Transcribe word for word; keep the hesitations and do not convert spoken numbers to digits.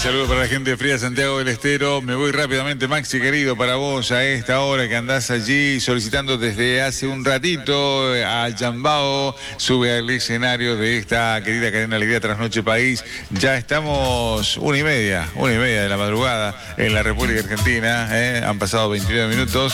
saludos para la gente de Fría Santiago del Estero. Me voy rápidamente, Maxi querido, para vos a esta hora que andás allí solicitando desde hace un ratito a Yambao. Sube al escenario de esta querida cadena Alegría Trasnoche País. Ya estamos una y media, una y media de la madrugada en la República Argentina. ¿eh? Han pasado veintinueve minutos.